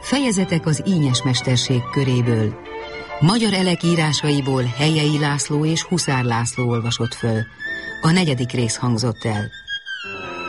Fejezetek az ínyes mesterség köréből. Magyar elek írásaiból Helyei László és Huszár László olvasott föl. A 4. rész hangzott el.